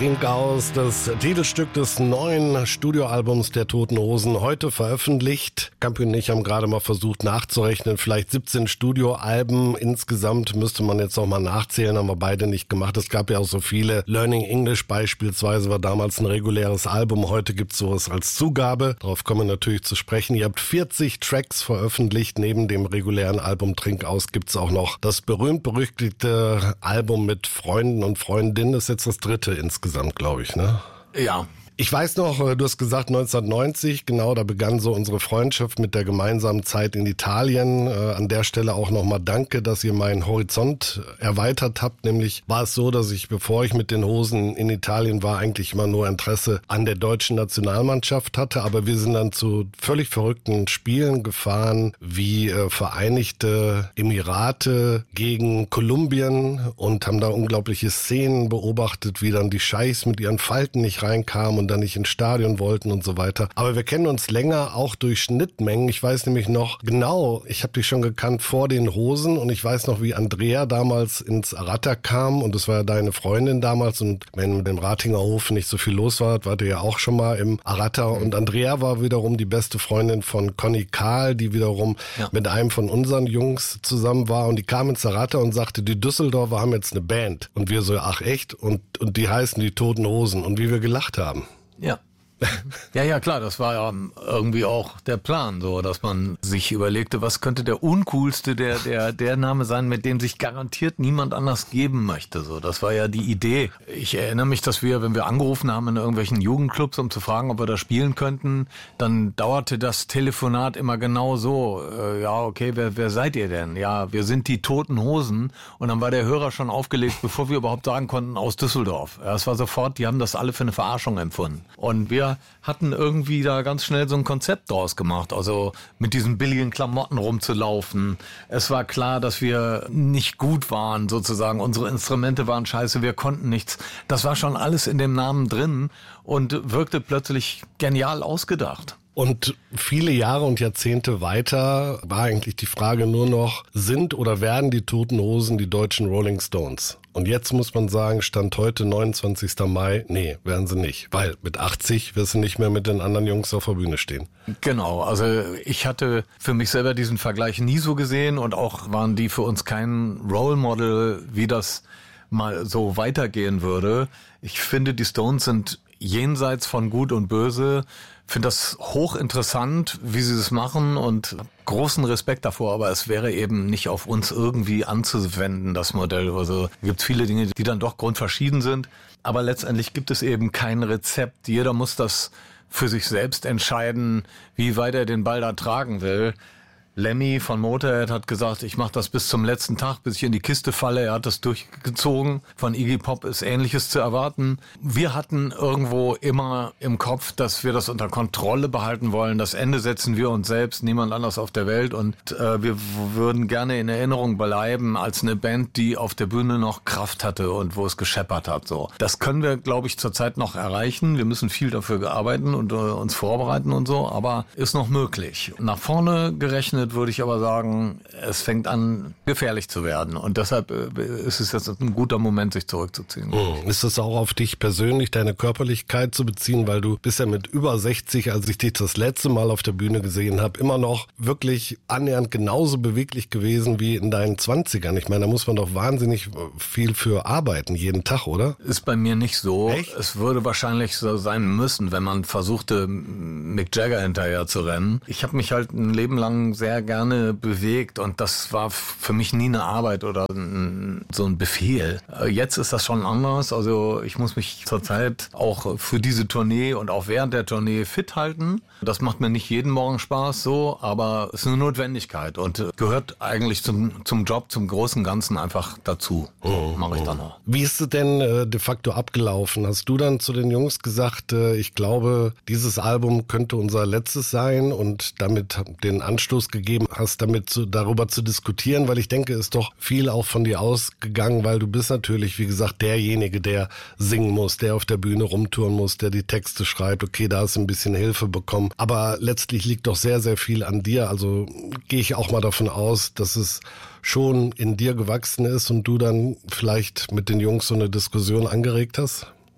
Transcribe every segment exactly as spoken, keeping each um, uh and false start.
Trink aus, das Titelstück des neuen Studioalbums der Toten Hosen, heute veröffentlicht. Campi und ich haben gerade mal versucht nachzurechnen, vielleicht siebzehn Studioalben insgesamt, müsste man jetzt auch mal nachzählen, haben wir beide nicht gemacht. Es gab ja auch so viele. Learning English beispielsweise war damals ein reguläres Album, heute gibt's sowas als Zugabe. Darauf kommen wir natürlich zu sprechen. Ihr habt vierzig Tracks veröffentlicht, neben dem regulären Album Trink aus gibt's auch noch das berühmt-berüchtigte Album mit Freunden und Freundinnen. Das ist jetzt das dritte insgesamt, glaube ich, ne? Ja. Ich weiß noch, du hast gesagt neunzehnhundertneunzig, genau, da begann so unsere Freundschaft mit der gemeinsamen Zeit in Italien. Äh, an der Stelle auch nochmal danke, dass ihr meinen Horizont erweitert habt. Nämlich war es so, dass ich, bevor ich mit den Hosen in Italien war, eigentlich immer nur Interesse an der deutschen Nationalmannschaft hatte. Aber wir sind dann zu völlig verrückten Spielen gefahren, wie äh, Vereinigte Emirate gegen Kolumbien und haben da unglaubliche Szenen beobachtet, wie dann die Scheichs mit ihren Falten nicht reinkamen und dann nicht ins Stadion wollten und so weiter. Aber wir kennen uns länger, auch durch Schnittmengen. Ich weiß nämlich noch genau, ich habe dich schon gekannt vor den Hosen und ich weiß noch, wie Andrea damals ins Aratta kam und das war ja deine Freundin damals und wenn mit dem Ratinger Hof nicht so viel los war, wart ihr ja auch schon mal im Aratta und Andrea war wiederum die beste Freundin von Conny Kahl, die wiederum ja. mit einem von unseren Jungs zusammen war und die kam ins Aratta und sagte, die Düsseldorfer haben jetzt eine Band und wir so, ach echt? Und, und die heißen die Toten Hosen und wie wir gelacht haben. Ja. Ja, ja, klar, das war ja irgendwie auch der Plan, so, dass man sich überlegte, was könnte der uncoolste, der, der, der Name sein, mit dem sich garantiert niemand anders geben möchte, so. Das war ja die Idee. Ich erinnere mich, dass wir, wenn wir angerufen haben in irgendwelchen Jugendclubs, um zu fragen, ob wir da spielen könnten, dann dauerte das Telefonat immer genau so, äh, ja, okay, wer, wer seid ihr denn? Ja, wir sind die Toten Hosen und dann war der Hörer schon aufgelegt, bevor wir überhaupt sagen konnten, aus Düsseldorf. Ja, es war sofort, die haben das alle für eine Verarschung empfunden. Und wir hatten irgendwie da ganz schnell so ein Konzept draus gemacht, also mit diesen billigen Klamotten rumzulaufen. Es war klar, dass wir nicht gut waren, sozusagen. Unsere Instrumente waren scheiße, wir konnten nichts. Das war schon alles in dem Namen drin und wirkte plötzlich genial ausgedacht. Und viele Jahre und Jahrzehnte weiter war eigentlich die Frage nur noch, sind oder werden die Toten Hosen die deutschen Rolling Stones? Und jetzt muss man sagen, Stand heute, neunundzwanzigster Mai, nee, werden sie nicht. Weil mit achtzig wirst du nicht mehr mit den anderen Jungs auf der Bühne stehen. Genau, also ich hatte für mich selber diesen Vergleich nie so gesehen und auch waren die für uns kein Role Model, wie das mal so weitergehen würde. Ich finde, die Stones sind jenseits von Gut und Böse. Finde das hochinteressant, wie sie das machen und großen Respekt davor, aber es wäre eben nicht auf uns irgendwie anzuwenden, das Modell. Also es gibt viele Dinge, die dann doch grundverschieden sind, aber letztendlich gibt es eben kein Rezept. Jeder muss das für sich selbst entscheiden, wie weit er den Ball da tragen will. Lemmy von Motorhead hat gesagt, ich mache das bis zum letzten Tag, bis ich in die Kiste falle. Er hat das durchgezogen. Von Iggy Pop ist Ähnliches zu erwarten. Wir hatten irgendwo immer im Kopf, dass wir das unter Kontrolle behalten wollen. Das Ende setzen wir uns selbst, niemand anders auf der Welt. Und äh, wir würden gerne in Erinnerung bleiben als eine Band, die auf der Bühne noch Kraft hatte und wo es gescheppert hat. So, das können wir, glaube ich, zurzeit noch erreichen. Wir müssen viel dafür arbeiten und äh, uns vorbereiten und so, aber ist noch möglich. Nach vorne gerechnet würde ich aber sagen, es fängt an, gefährlich zu werden. Und deshalb ist es jetzt ein guter Moment, sich zurückzuziehen. Mhm. Ist es auch auf dich persönlich, deine Körperlichkeit zu beziehen? Weil du bist ja mit über sechzig, als ich dich das letzte Mal auf der Bühne gesehen habe, immer noch wirklich annähernd genauso beweglich gewesen wie in deinen zwanzigern. Ich meine, da muss man doch wahnsinnig viel für arbeiten, jeden Tag, oder? Ist bei mir nicht so. Echt? Es würde wahrscheinlich so sein müssen, wenn man versuchte, Mick Jagger hinterher zu rennen. Ich habe mich halt ein Leben lang sehr gerne bewegt und das war für mich nie eine Arbeit oder ein, so ein Befehl. Jetzt ist das schon anders, also ich muss mich zurzeit auch für diese Tournee und auch während der Tournee fit halten. Das macht mir nicht jeden Morgen Spaß so, aber es ist eine Notwendigkeit und gehört eigentlich zum, zum Job, zum großen Ganzen einfach dazu. Oh, mache ich oh. dann auch. Wie ist es denn äh, de facto abgelaufen? Hast du dann zu den Jungs gesagt, äh, ich glaube, dieses Album könnte unser letztes sein und damit den Anstoß gegeben hast, damit zu, darüber zu diskutieren, weil ich denke, ist doch viel auch von dir ausgegangen, weil du bist natürlich, wie gesagt, derjenige, der singen muss, der auf der Bühne rumtouren muss, der die Texte schreibt. Okay, da hast du ein bisschen Hilfe bekommen, aber letztlich liegt doch sehr, sehr viel an dir. Also gehe ich auch mal davon aus, dass es schon in dir gewachsen ist und du dann vielleicht mit den Jungs so eine Diskussion angeregt hast?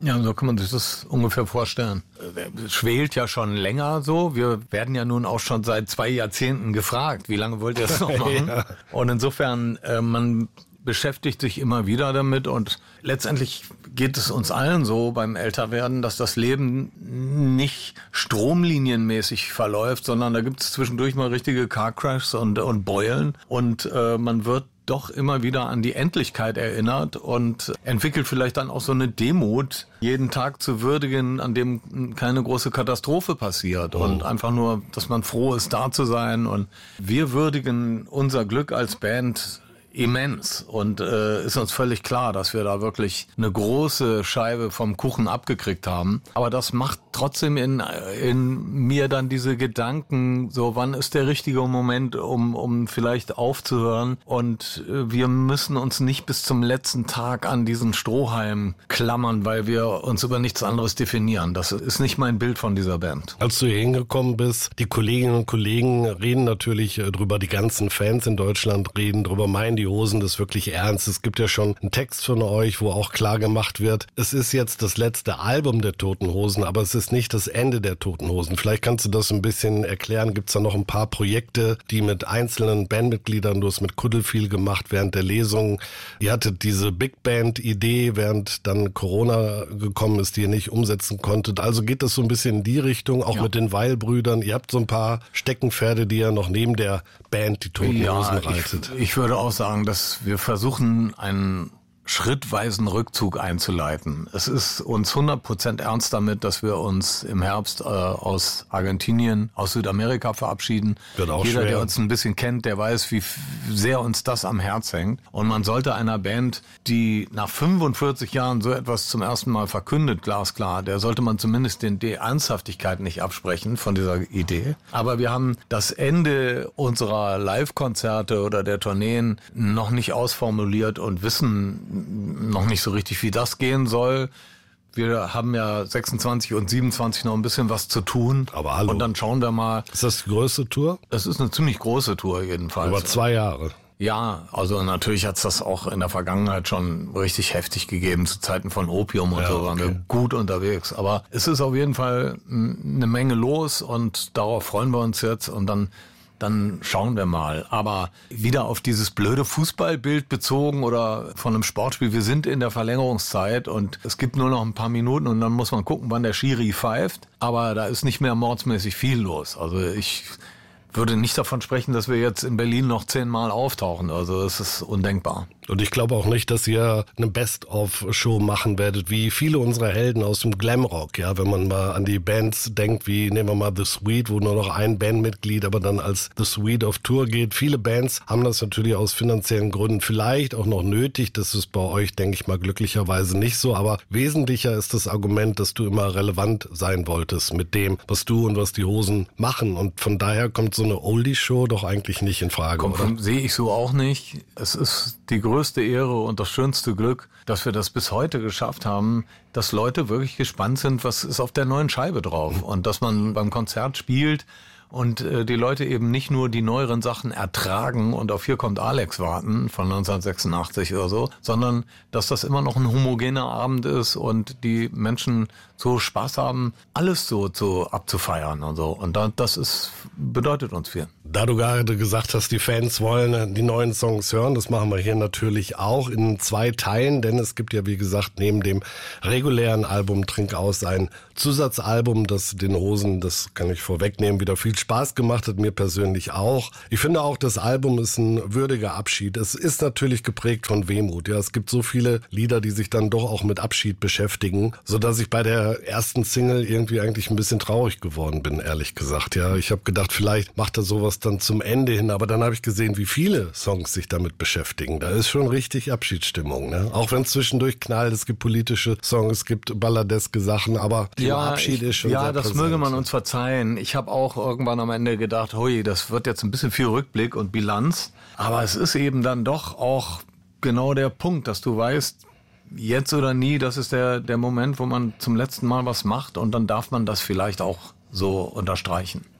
Ja, so kann man sich das ungefähr vorstellen. Es schwelt ja schon länger so. Wir werden ja nun auch schon seit zwei Jahrzehnten gefragt, wie lange wollt ihr das noch machen? Ja. Und insofern, äh, man beschäftigt sich immer wieder damit und letztendlich geht es uns allen so beim Älterwerden, dass das Leben nicht stromlinienmäßig verläuft, sondern da gibt es zwischendurch mal richtige Car-Crashs und, und Beulen und äh, man wird doch immer wieder an die Endlichkeit erinnert und entwickelt vielleicht dann auch so eine Demut, jeden Tag zu würdigen, an dem keine große Katastrophe passiert oh. und einfach nur, dass man froh ist, da zu sein. Und wir würdigen unser Glück als Band immens und äh, ist uns völlig klar, dass wir da wirklich eine große Scheibe vom Kuchen abgekriegt haben. Aber das macht trotzdem in, in mir dann diese Gedanken, so wann ist der richtige Moment, um, um vielleicht aufzuhören. Und äh, wir müssen uns nicht bis zum letzten Tag an diesen Strohhalm klammern, weil wir uns über nichts anderes definieren. Das ist nicht mein Bild von dieser Band. Als du hier hingekommen bist, die Kolleginnen und Kollegen reden natürlich äh, drüber, die ganzen Fans in Deutschland reden drüber, meinen die Hosen das wirklich ernst. Es gibt ja schon einen Text von euch, wo auch klar gemacht wird, es ist jetzt das letzte Album der Toten Hosen, aber es ist nicht das Ende der Toten Hosen. Vielleicht kannst du das ein bisschen erklären. Gibt es da noch ein paar Projekte, die mit einzelnen Bandmitgliedern, du hast mit Kuddel viel gemacht während der Lesung. Ihr hattet diese Big Band-Idee, während dann Corona gekommen ist, die ihr nicht umsetzen konntet. Also geht das so ein bisschen in die Richtung, auch ja. mit den Weil-Brüdern. Ihr habt so ein paar Steckenpferde, die ihr noch neben der Band, die Toten ja, Hosen, reitet. Ich, ich würde auch sagen, dass wir versuchen, einen schrittweisen Rückzug einzuleiten. Es ist uns hundert Prozent ernst damit, dass wir uns im Herbst äh, aus Argentinien, aus Südamerika verabschieden. Wird auch Jeder, schwer. Der uns ein bisschen kennt, der weiß, wie f- sehr uns das am Herz hängt. Und man sollte einer Band, die nach fünfundvierzig Jahren so etwas zum ersten Mal verkündet, glasklar, der sollte man zumindest den, die Ernsthaftigkeit nicht absprechen von dieser Idee. Aber wir haben das Ende unserer Live-Konzerte oder der Tourneen noch nicht ausformuliert und wissen noch nicht so richtig, wie das gehen soll. Wir haben ja sechsundzwanzig und siebenundzwanzig noch ein bisschen was zu tun. Aber hallo. Und dann schauen wir mal. Ist das die größte Tour? Das ist eine ziemlich große Tour jedenfalls. Über zwei Jahre. Ja, also natürlich hat's das auch in der Vergangenheit schon richtig heftig gegeben. Zu Zeiten von Opium und ja, so waren okay. wir gut unterwegs. Aber es ist auf jeden Fall eine Menge los und darauf freuen wir uns jetzt. Und dann Dann schauen wir mal. Aber wieder auf dieses blöde Fußballbild bezogen oder von einem Sportspiel. Wir sind in der Verlängerungszeit und es gibt nur noch ein paar Minuten und dann muss man gucken, wann der Schiri pfeift. Aber da ist nicht mehr mordsmäßig viel los. Also ich würde nicht davon sprechen, dass wir jetzt in Berlin noch zehnmal auftauchen. Also es ist undenkbar. Und ich glaube auch nicht, dass ihr eine Best-of-Show machen werdet, wie viele unserer Helden aus dem Glamrock. Ja, wenn man mal an die Bands denkt, wie nehmen wir mal The Sweet, wo nur noch ein Bandmitglied aber dann als The Sweet auf Tour geht. Viele Bands haben das natürlich aus finanziellen Gründen vielleicht auch noch nötig. Das ist bei euch, denke ich mal, glücklicherweise nicht so. Aber wesentlicher ist das Argument, dass du immer relevant sein wolltest mit dem, was du und was die Hosen machen. Und von daher kommt so eine Oldie-Show doch eigentlich nicht in Frage, Komm, oder? Sehe ich so auch nicht. Es ist die größte Ehre und das schönste Glück, dass wir das bis heute geschafft haben, dass Leute wirklich gespannt sind, was ist auf der neuen Scheibe drauf. Und dass man beim Konzert spielt und äh, die Leute eben nicht nur die neueren Sachen ertragen und auf Hier kommt Alex warten von neunzehnhundertsechsundachtzig oder so, sondern dass das immer noch ein homogener Abend ist und die Menschen so Spaß haben, alles so, so abzufeiern und so. Und da, das ist, bedeutet uns viel. Da du gerade gesagt hast, die Fans wollen die neuen Songs hören, das machen wir hier natürlich auch in zwei Teilen, denn es gibt ja, wie gesagt, neben dem regulären Album Trink aus ein Zusatzalbum, das den Hosen, das kann ich vorwegnehmen, wieder viel Spaß gemacht hat, mir persönlich auch. Ich finde auch, das Album ist ein würdiger Abschied. Es ist natürlich geprägt von Wehmut. Ja, es gibt so viele Lieder, die sich dann doch auch mit Abschied beschäftigen, sodass ich bei der ersten Single irgendwie eigentlich ein bisschen traurig geworden bin, ehrlich gesagt. Ja, ich habe gedacht, vielleicht macht er sowas dann zum Ende hin, aber dann habe ich gesehen, wie viele Songs sich damit beschäftigen. Da ist schon richtig Abschiedsstimmung, ne? Auch wenn es zwischendurch knallt, es gibt politische Songs, es gibt balladeske Sachen, aber der Abschied ich, ist schon ja, sehr das präsent. möge man uns verzeihen. Ich habe auch irgendwann am Ende gedacht, hui, das wird jetzt ein bisschen viel Rückblick und Bilanz, aber es ist eben dann doch auch genau der Punkt, dass du weißt, jetzt oder nie, das ist der, der Moment, wo man zum letzten Mal was macht und dann darf man das vielleicht auch so unterstreichen.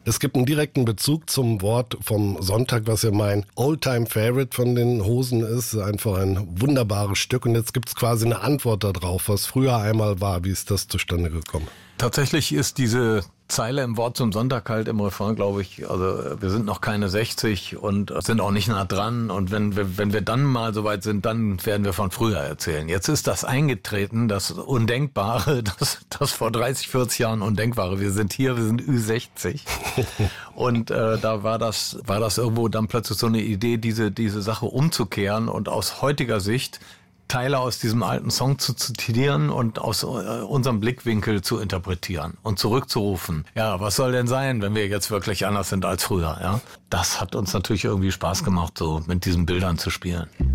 Es gibt einen direkten Bezug zum Wort vom Sonntag, was ja mein Oldtime-Favorite von den Hosen ist. Einfach ein wunderbares Stück. Und jetzt gibt es quasi eine Antwort darauf, was früher einmal war. Wie ist das zustande gekommen? Tatsächlich ist diese Zeile im Wort zum Sonntag halt im Refrain, glaube ich, also wir sind noch keine sechzig und sind auch nicht nah dran. Und wenn wir, wenn wir dann mal soweit sind, dann werden wir von früher erzählen. Jetzt ist das eingetreten, das Undenkbare, das, das vor dreißig, vierzig Jahren Undenkbare. Wir sind hier, wir sind Ü sechzig. Und äh, da war das, war das irgendwo dann plötzlich so eine Idee, diese, diese Sache umzukehren und aus heutiger Sicht Teile aus diesem alten Song zu zitieren und aus äh, unserem Blickwinkel zu interpretieren und zurückzurufen. Ja, was soll denn sein, wenn wir jetzt wirklich anders sind als früher? Ja, das hat uns natürlich irgendwie Spaß gemacht, so mit diesen Bildern zu spielen.